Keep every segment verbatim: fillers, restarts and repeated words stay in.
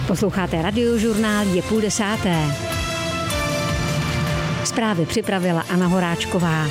Posloucháte Radiožurnál, je půl desáté. Zprávy připravila Anna Horáčková.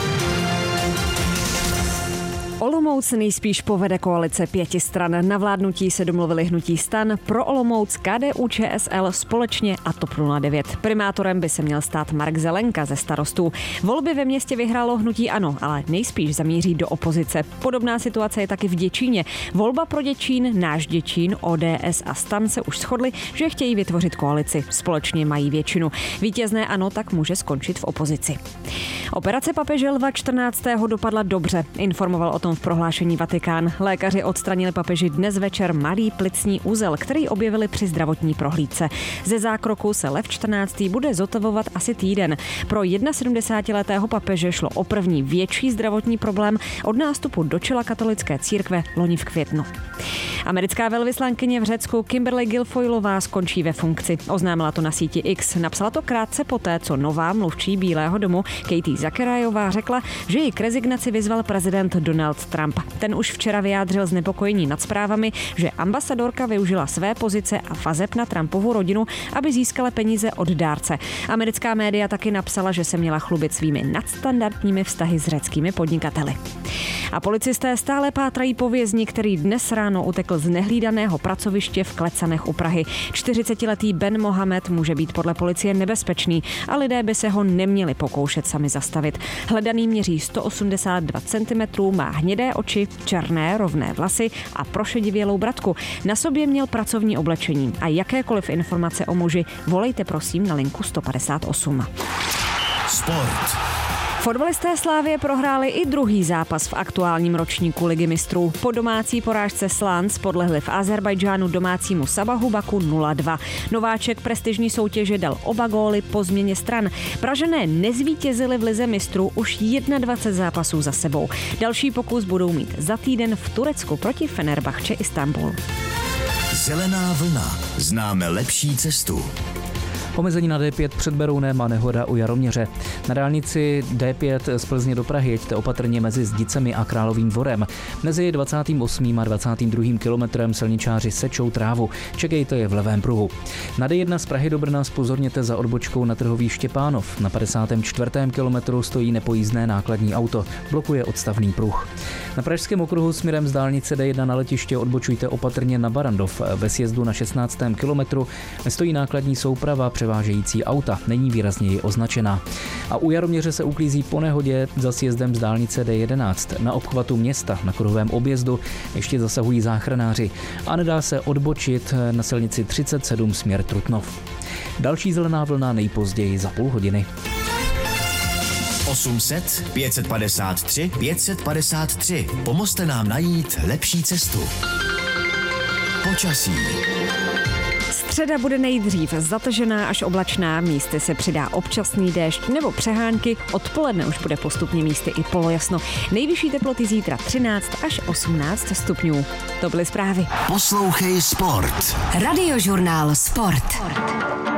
Olomouc nejspíš povede koalice pěti stran. Na vládnutí se domluvili hnutí STAN, Pro Olomouc, K D U Č S L společně a TOP nula devět. Primátorem by se měl stát Mark Zelenka ze Starostů. Volby ve městě vyhrálo hnutí ANO, ale nejspíš zamíří do opozice. Podobná situace je taky v Děčíně. Volba pro Děčín, náš Děčín, O D S a STAN se už shodli, že chtějí vytvořit koalici. Společně mají většinu. Vítězné ANO tak může skončit v opozici. Operace papeže Lva čtrnáctého dopadla dobře, informoval o tom v prohlášení Vatikán. Lékaři odstranili papeži dnes večer malý plicní úzel, který objevili při zdravotní prohlídce. Ze zákroku se Lev čtrnáctý bude zotavovat asi týden. Pro sedmdesátiletého papeže šlo o první větší zdravotní problém od nástupu do čela katolické církve loni v květnu. Americká velvyslankyně v Řecku Kimberly Guilfoylová skončí ve funkci. Oznámila to na síti X. Napsala to krátce poté, co nová mluvčí Bílého domu Katie Zacharajová řekla, že ji k rezignaci vyzval prezident Donald Trump. Ten už včera vyjádřil znepokojení nad zprávami, že ambasadorka využila své pozice a vazeb na Trumpovu rodinu, aby získala peníze od dárce. Americká média taky napsala, že se měla chlubit svými nadstandardními vztahy s řeckými podnikateli. A policisté stále pátrají po vězni, který dnes ráno utekl z nehlídaného pracoviště v Klecanech u Prahy. čtyřicetiletý Ben Mohamed může být podle policie nebezpečný a lidé by se ho neměli pokoušet sami zastavit. Hledaný měří sto osmdesát dva centimetrů, má hnědé oči, černé rovné vlasy a prošedivělou bratku. Na sobě měl pracovní oblečení a jakékoliv informace o muži volejte prosím na linku sto padesát osm. Sport. Fotbalisté Slavie prohráli i druhý zápas v aktuálním ročníku Ligy mistrů. Po domácí porážce Slans podlehli v Azerbajdžánu domácímu Sabahu Baku nula dva. Nováček prestižní soutěže dal oba góly po změně stran. Pražané nezvítězili v Lize mistrů už dvacet jedna zápasů za sebou. Další pokus budou mít za týden v Turecku proti Fenerbahče Istanbul. Zelená vlna. Známe lepší cestu. Omezení na D pět před Berounem a nehoda u Jaroměře. Na dálnici D pět z Plzně do Prahy jeďte opatrně mezi Zdicemi a Královým Dvorem. Mezi dvacátým osmým a dvacátým druhým kilometrem silničáři sečou trávu. Čekejte je v levém pruhu. Na D jedna z Prahy do Brna zpozorněte za odbočkou na Trhový Štěpánov. Na padesátém čtvrtém kilometru stojí nepojízdné nákladní auto. Blokuje odstavný pruh. Na pražském okruhu směrem z dálnice D jedna na letiště odbočujte opatrně na Barandov. Ve sjezdu na šestnáctém kilometru stojí nákladní souprava převážející auta, není výrazněji označená. A u Jaroměře se uklízí po nehodě za sjezdem z dálnice D jedenáct. Na obchvatu města na kruhovém objezdu ještě zasahují záchranáři a nedá se odbočit na silnici třicet sedm směr Trutnov. Další zelená vlna nejpozději za půl hodiny. osm set pět set padesát tři pět set padesát tři. Pomozte nám najít lepší cestu. Počasí. Středa bude nejdřív zatažená až oblačná, místy se přidá občasný déšť nebo přehánky, odpoledne už bude postupně místy i polojasno. Nejvyšší teploty zítra třináct až osmnáct stupňů. To byly zprávy. Poslouchej Sport. Radiožurnál Sport.